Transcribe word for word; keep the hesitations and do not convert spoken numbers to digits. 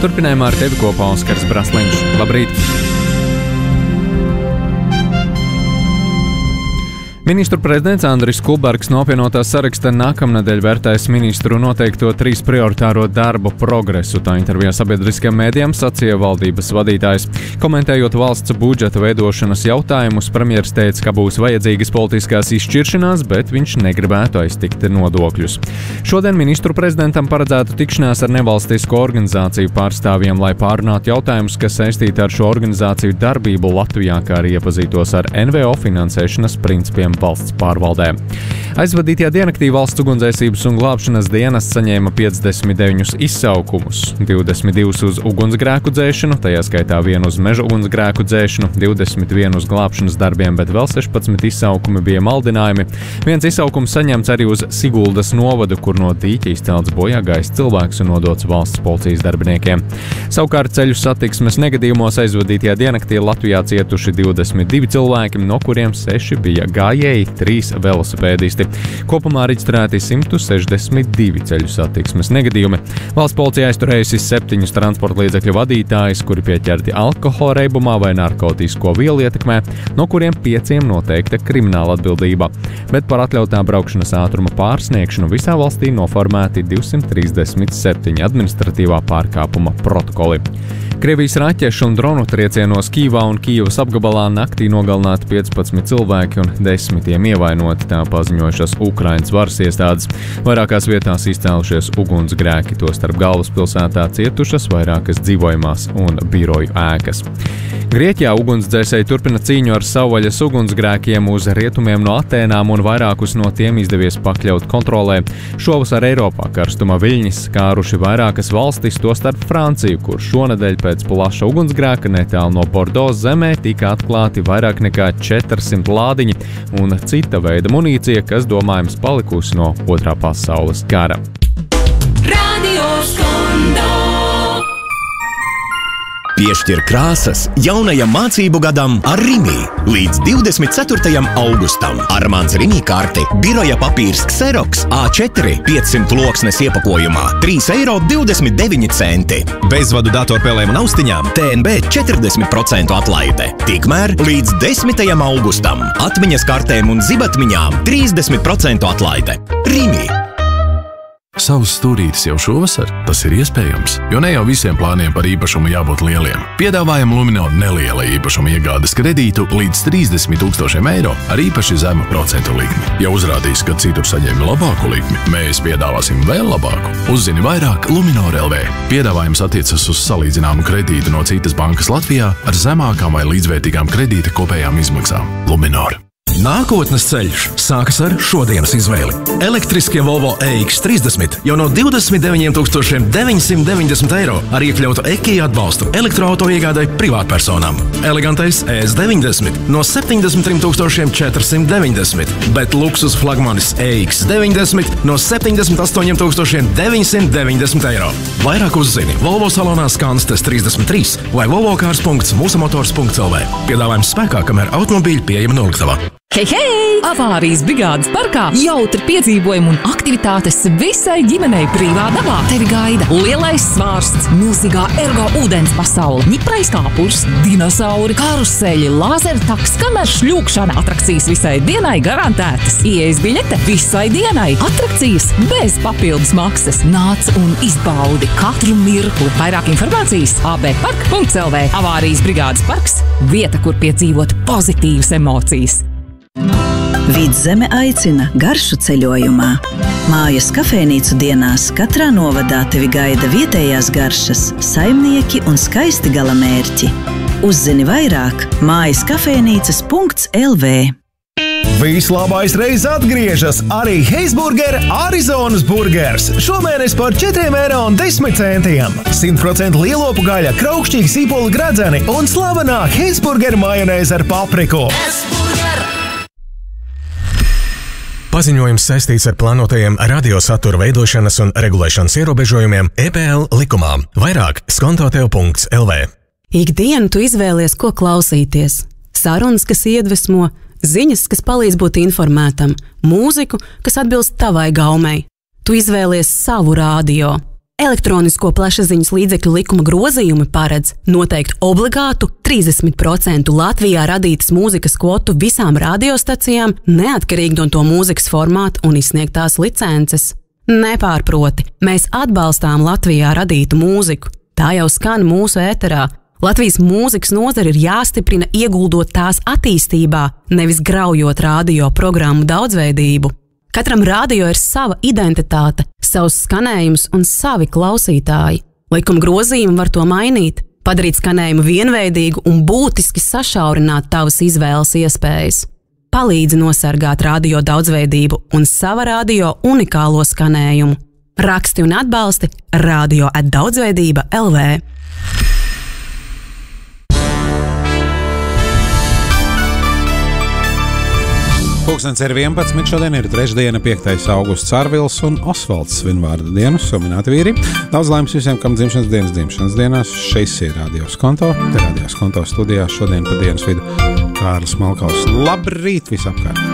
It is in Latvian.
Turpinājumā ar tevi kopā Oskars Brasliņš. Labrīt! Ministru prezidents Andris Kulbergs no apvienotā saraksta nākamnedēļ vērtēs ministru noteikto trīs prioritāro darbu progresu. Tā intervijā sabiedriskajiem mēdījiem sacīja valdības vadītājs. Komentējot valsts budžeta veidošanas jautājumus, premjeras teica, ka būs vajadzīgas politiskās izšķiršanās, bet viņš negribētu aiztikt nodokļus. Šodien ministru prezidentam paredzētu tikšanās ar nevalstisko organizāciju pārstāvjiem, lai pārunātu jautājumus, kas saistīti ar šo organizāciju darbību Latvijā, kā arī iepazītos ar N V O finansēšanas principiem valsts pārvaldē. Aizvadītajā diennaktī valsts ugunsdzēsības un glābšanas dienests saņēma piecdesmit deviņus izsaukumus, divdesmit divus uz ugunsgrēku dzēšanu, tajā skaitā vienu uz meža ugunsgrēku dzēšanu, divdesmit vienu uz glābšanas darbiem, bet vēl sešpadsmit izsaukumi bija maldinājumi. Viens izsaukums saņemts arī uz Siguldas novadu, kur no dīķa izcelts bojāgājis cilvēks un nodots valsts policijas darbiniekiem. Savukārt ceļu satiksmes negadījumos aizvadītajā diennaktī Latvijā cietuši divdesmit divi cilvēki, no kuriem seši bija gājēji, trīs velosipēdisti. Kopumā reģistrēti simt sešdesmit divi ceļu satiksmes negadījumi. Valsts policija aizturējusi septiņus transporta līdzekļu vadītājus, kuri pieķerti alkohola reibumā vai narkotisko vielu ietekmē, no kuriem pieciem noteikta krimināla atbildība. Bet par atļautā braukšanas ātruma pārsniegšanu visā valstī noformēti divsimt trīsdesmit septiņi administratīvā pārkāpuma protokoli. Krievijas raķešu un dronu triecienos Kīvā un Kīvas apgabalā naktī nogalināti piecpadsmit cilvēki un desmitiem ievainoti, tā paziņojušas Ukrainas varas iestādes. Vairākās vietās izcēlušies ugunsgrēki, tostarp galvaspilsētā cietušas vairākas dzīvojamās un biroju ēkas. Grieķijā ugunsdzēsēji turpina cīņu ar savvaļas ugunsgrēkiem uz rietumiem no Atēnām un vairākus no tiem izdevies pakļaut kontrolē. Šovasar Eiropā karstuma viļņi skāruši vairākas valstis, tostarp Franciju, kur šonedēļ pēc plaša ugunsgrēka netālu no Bordeaux zemē tika atklāti vairāk nekā četrsimt lādiņi un cita veida munīcija, kas domājams palikusi no Otrā pasaules kara. Piešķir krāsas jaunajam mācību gadam ar Rimi. Līdz divdesmit ceturtajam augustam Armāns Rimi karti, biroja papīrs Xerox A četri piecsimt loksnes iepakojumā trīs eiro divdesmit deviņi centi. Bezvadu datorspēlēm un austiņām T N B četrdesmit procentu atlaide. Tikmēr līdz desmitajam augustam atmiņas kartēm un zibatmiņām trīsdesmit procentu atlaide. Rimi. Savus stūrītes jau šovasar? Tas ir iespējams, jo ne jau visiem plāniem par īpašumu jābūt lieliem. Piedāvājam Luminor neliela īpašuma iegādes kredītu līdz trīsdesmit tūkstošiem eiro ar īpaši zemu procentu likmi. Ja uzrādīs, ka citur saņēmi labāku likmi, mēs piedāvāsim vēl labāku. Uzzini vairāk Luminor L V. Piedāvājums attiecas uz salīdzināmu kredītu no citas bankas Latvijā ar zemākām vai līdzvērtīgām kredīta kopējām izmaksām. Luminor. Nākotnes ceļš sākas ar šodienas izvēli. Elektriskie Volvo E X trīsdesmit jau no divdesmit deviņiem tūkstošiem deviņsimt deviņdesmit eiro ar iekļautu E K I atbalstu elektroauto iegādai privātpersonām. Elegantais E S deviņdesmit no septiņdesmit trim tūkstošiem četrsimt deviņdesmit, bet luksus flagmanis E X deviņdesmit no septiņdesmit astoņiem tūkstošiem deviņsimt deviņdesmit eiro. Vairāk uzzini Volvo salonā Skanstes trīsdesmit trīs vai volvo cars punkts mūsamotors punkts L V. Piedāvājums spēkā, kamēr automobīļi pieejami noliktavā. Hei, hei! Avārijas brigādes parkā jautri piedzīvojumi un aktivitātes visai ģimenei brīvā dabā. Tevi gaida lielais svārsts, milzīgā ergo ūdens pasaule, ņiprais kāpurs, dinosauri, karuseļi, lāzertaks, kamēr šļūkšana, atrakcijas visai dienai garantētas. Ieejas biļete visai dienai, atrakcijas bez papildus maksas. Nāc un izbaudi katru mirkli. Vairāk informācijas a b park punkts L V. Avārijas brigādes parks – vieta, kur piedzīvot pozitīvas emocijas. Vidzeme aicina garšu ceļojumā. Mājas kafejnīcu dienās katrā novadā tevi gaida vietējās garšas, saimnieki un skaisti galamērķi. Uzzini vairāk mājas kafejnīcas punkts L V. Vislabais reiz atgriežas arī Heisburger Arizonas burgers. Šomēnes par četriem eiro un desmit centiem. simt procentu lielopu gaļa, kraukšķīgi sīpoli gradzeni un slavenā Heisburger majonēze ar papriku. Paziņojums saistīts ar plānotajiem radiosatura veidošanas un regulēšanas ierobežojumiem E P L likumā. Vairāk skontotev punkts L V. Ikdienu tu izvēlies, ko klausīties. Sarunas, kas iedvesmo, ziņas, kas palīdz būt informētam, mūziku, kas atbilst tavai gaumei. Tu izvēlies savu rādio. Elektronisko plašsaziņas līdzekļu likuma grozījumi paredz noteikt obligātu trīsdesmit procentu Latvijā radītas mūzikas kvotu visām radiostacijām, neatkarīgi no to mūzikas formāta un izsniegtās licences. Nepārproti, mēs atbalstām Latvijā radītu mūziku. Tā jau skan mūsu ēterā. Latvijas mūzikas nozare ir jāstiprina, ieguldot tās attīstībā, nevis graujot radio programmu daudzveidību. Katram radio ir sava identitāte, savs skanējums un savi klausītāji. Likuma grozījumi var to mainīt, padarīt skanējumu vienveidīgu un būtiski sašaurināt tavas izvēles iespējas. Palīdzi nosargāt radio daudzveidību un sava radio unikālo skanējumu. Raksti un atbalsti radio at daudzveidība L V. Pulkstens ir vienpadsmit, šodien ir trešdiena, piektais augusts, Arvils un Osvalds svinvārda dienu, sumināti vīri. Daudz laimes visiem, kam dzimšanas dienas dzimšanas dienās. Šeis ir radios konto, te radios konto studijā šodien pa dienas vidu Kārlis Malkaus. Labrīt visapkārt!